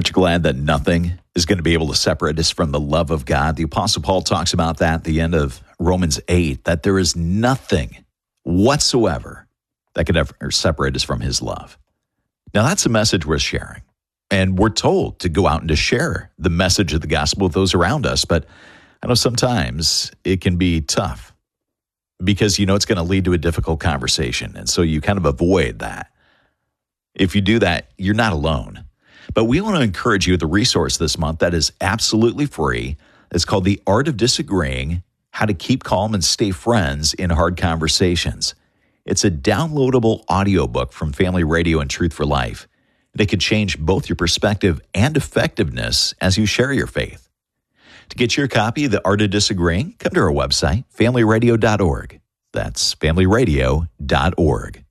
Aren't you glad that nothing is going to be able to separate us from the love of God? The Apostle Paul talks about that at the end of Romans 8, that there is nothing whatsoever that could ever separate us from his love. Now, that's a message we're sharing. And we're told to go out and to share the message of the gospel with those around us. But I know sometimes it can be tough because you know it's going to lead to a difficult conversation. And so you kind of avoid that. If you do that, you're not alone. But we want to encourage you with a resource this month that is absolutely free. It's called The Art of Disagreeing, How to Keep Calm and Stay Friends in Hard Conversations. It's a downloadable audiobook from Family Radio and Truth for Life. It could change both your perspective and effectiveness as you share your faith. To get your copy of The Art of Disagreeing, come to our website, familyradio.org. That's familyradio.org.